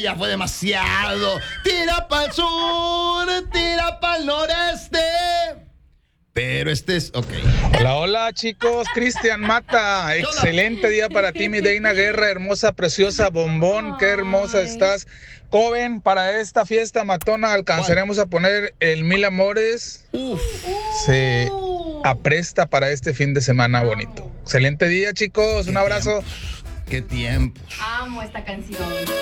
ya fue demasiado. Tira pa'l sur, tira pa'l noreste. Pero este es, ok. Hola, hola chicos, Cristian Mata, excelente día para ti, mi Deina Guerra, hermosa, preciosa, bombón, qué hermosa estás. Joven, para esta fiesta matona alcanzaremos a poner el Mil Amores. Se apresta para este fin de semana bonito. Excelente día chicos, un abrazo. Qué tiempos. Amo esta canción.